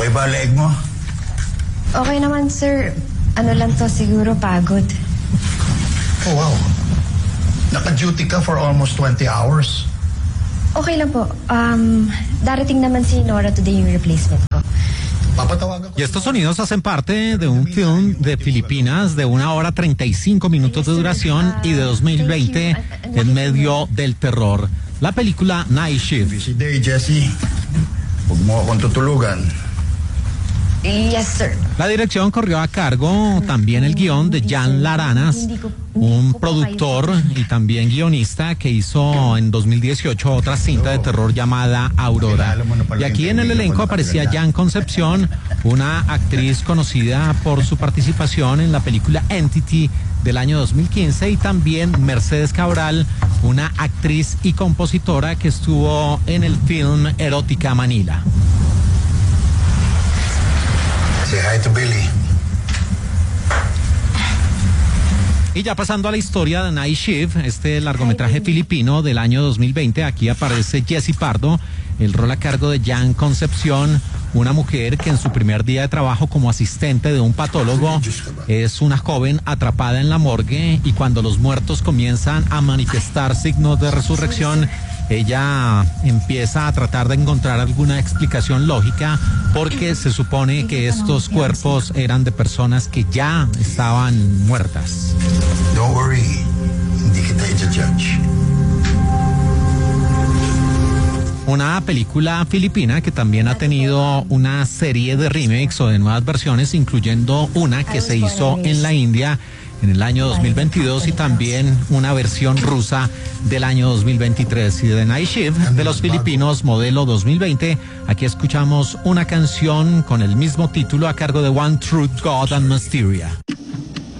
Okay ba leg mo? Okay naman, sir. Ano lang to, siguro pagod. Oh, wow. Naka-duty ka for almost 20 hours. Okay lang po. Darating naman si Nora today yung replacement ko. Y estos sonidos hacen parte de un film de Filipinas de 1 hora 35 minutos de duración y de 2020 en medio del terror. La película Night Shift. Busy day, Jesse. Huwag mo akong tutulugan. Yes, sir. La dirección corrió a cargo, también el guión de Jan Laranas, un productor y también guionista que hizo en 2018 otra cinta de terror llamada Aurora. Y aquí en el elenco aparecía Jan Concepción, una actriz conocida por su participación en la película Entity del año 2015, y también Mercedes Cabral, una actriz y compositora que estuvo en el film Erótica Manila. Say hi to Billy. Y ya pasando a la historia de Night Shift, este largometraje filipino del año 2020, aquí aparece Jessie Pardo, el rol a cargo de Jan Concepción, una mujer que en su primer día de trabajo como asistente de un patólogo es una joven atrapada en la morgue, y cuando los muertos comienzan a manifestar signos de resurrección, ella empieza a tratar de encontrar alguna explicación lógica, porque se supone que estos cuerpos eran de personas que ya estaban muertas. Don't worry. Hindi kita i-judge. Una película filipina que también ha tenido una serie de remakes o de nuevas versiones, incluyendo una que se hizo en la India en el año 2022 y también una versión rusa del año 2023. Y de Night Shift de los filipinos modelo 2020, aquí escuchamos una canción con el mismo título a cargo de One Truth God and Mysteria.